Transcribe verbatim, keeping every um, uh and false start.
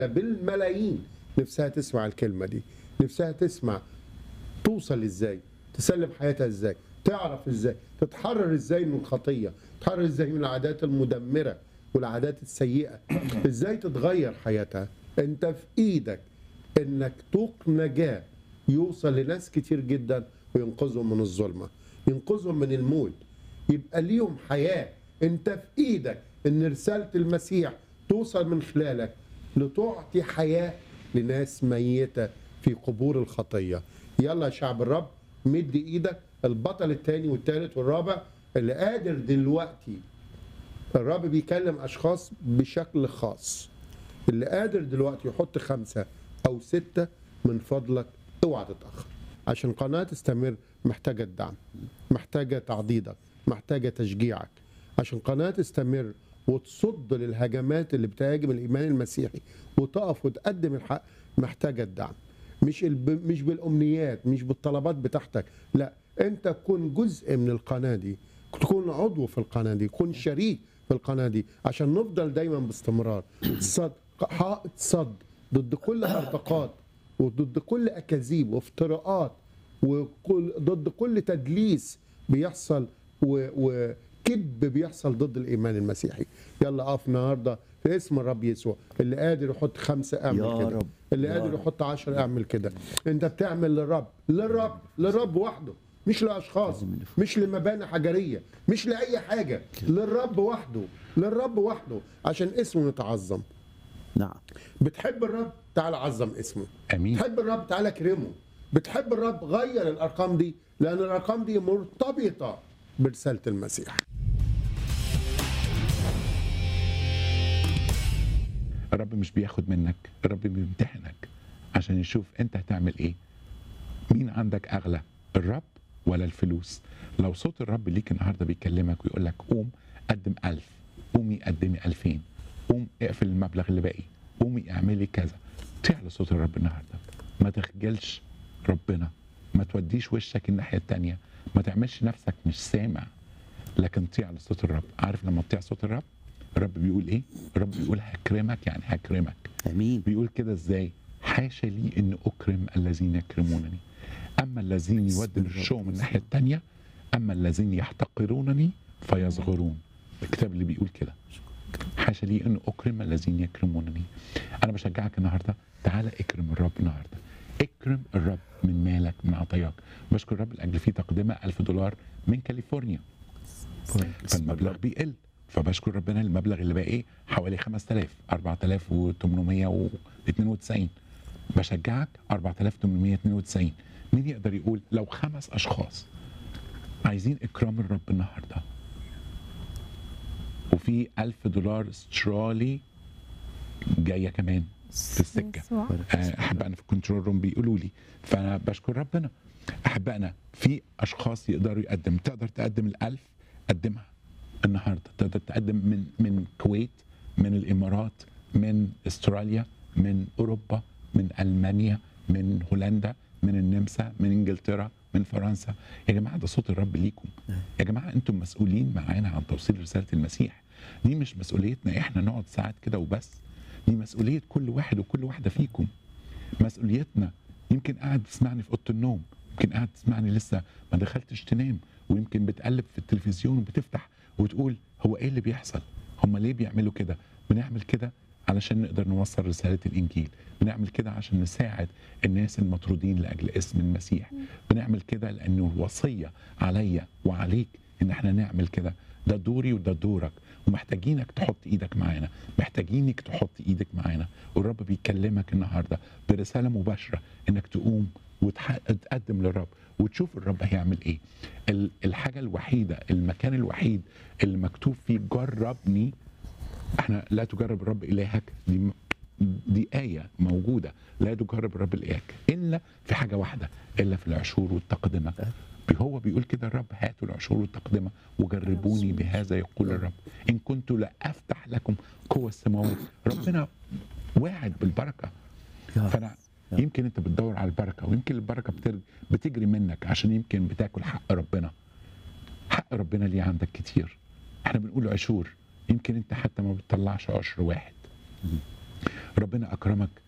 بالملايين نفسها تسمع الكلمة دي، نفسها تسمع توصل ازاي، تسلم حياتها ازاي، تعرف ازاي، تتحرر ازاي من الخطية، تتحرر ازاي من العادات المدمرة والعادات السيئة، ازاي تتغير حياتها. انت في ايدك انك توق نجاة يوصل لناس كتير جدا وينقذهم من الظلمة، ينقذهم من الموت، يبقى ليهم حياة. انت في ايدك ان رسالة المسيح توصل من خلالك لتعطي حياة لناس ميتة في قبور الخطية. يلا يا شعب الرب، مد ايدك. البطل الثاني والثالث والرابع اللي قادر دلوقتي، الرب بيكلم اشخاص بشكل خاص، اللي قادر دلوقتي يحط خمسة او ستة، من فضلك اوعى تتأخر، عشان قناة تستمر محتاجة الدعم، محتاجة تعضيدك، محتاجة تشجيعك، عشان قناة تستمر وتصد للهجمات اللي بتهاجم الإيمان المسيحي وتقف وتقدم الحق، محتاجة الدعم. مش الب... مش بالأمنيات، مش بالطلبات بتاعتك، لا، أنت تكون جزء من القناة دي، تكون عضو في القناة دي، تكون شريك في القناة دي، عشان نفضل دايما باستمرار صد حائط صد ضد كل هرطقات وضد كل أكاذيب وافتراءات وضد كل تدليس بيحصل و... وكذب بيحصل ضد الإيمان المسيحي. يلا اقف النهارده في اسم الرب يسوع. اللي قادر يحط خمسة اعمل كده، رب. اللي قادر يحط عشرة اعمل كده. انت بتعمل للرب، للرب للرب وحده، مش لأشخاص، مش لمباني حجرية، مش لأي حاجة، للرب وحده، للرب وحده، عشان اسمه يتعظم. نعم. بتحب الرب، تعال عظم اسمه. امين. بتحب الرب، تعال كرمه. بتحب الرب، غير الارقام دي، لان الارقام دي مرتبطه برساله المسيح. الرب مش بياخد منك، الرب بيمتحنك عشان يشوف انت هتعمل ايه. مين عندك اغلى، الرب ولا الفلوس؟ لو صوت الرب ليك النهارده بيكلمك ويقول لك قوم قدم ألف، قومي قدمي ألفين، قوم اقفل المبلغ اللي باقي، قومي اعملي كذا، طيع لصوت الرب النهارده. ما تخجلش ربنا، ما توديش وشك الناحيه التانيه، ما تعملش نفسك مش سامع، لكن طيع لصوت الرب. عارف لما تطيع صوت الرب، الرب بيقول ايه؟ الرب بيقول هكرمك، يعني هكرمك. امين. بيقول كده ازاي؟ حاشا لي ان اكرم الذين يكرمونني، اما الذين يودوا وشهم الناحيه الثانيه، اما الذين يحتقرونني فيصغرون. الكتاب اللي بيقول كده، حاشا لي ان اكرم الذين يكرمونني. انا بشجعك النهارده، تعالى اكرم الرب النهارده، اكرم الرب من مالك، من عطاياك. بشكر الرب لاجل في تقدمه ألف دولار من كاليفورنيا، فالمبلغ بيقل، فبشكر ربنا. المبلغ اللي باقي حوالي خمسة آلاف، أربعة آلاف وثمانمائة واثنين وتسعين. بشجعك أربعة آلاف وثمانمائة واثنين وتسعين. مين يقدر يقول لو خمس اشخاص عايزين اكرام الرب النهارده، وفي ألف دولار استرالي جايه كمان في السكه. احبائنا في الكنترول روم بيقولوا لي، فانا بشكر ربنا. احبائنا في اشخاص يقدروا يقدم، تقدر تقدم الألف، قدمها النهارده. تقدر تقدم من من الكويت، من الامارات، من استراليا، من اوروبا، من المانيا، من هولندا، من النمسا، من انجلترا، من فرنسا. يا جماعه ده صوت الرب ليكم. يا جماعه انتم مسؤولين معانا عن توصيل رساله المسيح. دي مش مسؤوليتنا احنا نقعد ساعات كده وبس، دي مسؤوليه كل واحد وكل واحده فيكم. مسؤوليتنا. يمكن قاعد تسمعني في اوضه النوم، يمكن قاعد تسمعني لسه ما دخلتش تنام، ويمكن بتقلب في التلفزيون وبتفتح وتقول هو ايه اللي بيحصل؟ هم ليه بيعملوا كده؟ بنعمل كده علشان نقدر نوصل رسالة الإنجيل، بنعمل كده عشان نساعد الناس المطرودين لأجل اسم المسيح، بنعمل كده لأنه الوصية عليا وعليك إن احنا نعمل كده. ده دوري وده دورك، ومحتاجينك تحط إيدك معانا، محتاجينك تحط إيدك معانا. والرب بيكلمك النهاردة برسالة مباشرة إنك تقوم وتقدم للرب وتشوف الرب هيعمل ايه. الحاجة الوحيدة، المكان الوحيد اللي مكتوب فيه جربني، احنا لا تجرب الرب إلهك، دي دي آية موجودة، لا تجرب الرب إلهك إلا في حاجة واحدة، إلا في العشور والتقدمة. هو بيقول كده الرب، هاتوا العشور والتقدمة وجربوني بهذا يقول الرب إن كنت لا أفتح لكم قوة السماوات. ربنا واعد بالبركة. فأنا يمكن انت بتدور على البركه، ويمكن البركه بتجري منك عشان يمكن بتاكل حق ربنا. حق ربنا ليه عندك كتير. احنا بنقول عشور، يمكن انت حتى ما بتطلعش عشر واحد. ربنا اكرمك